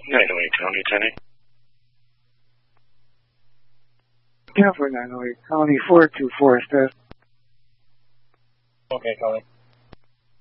908 County, 10-8. Yeah, for 908 County, 424 status. Okay, County.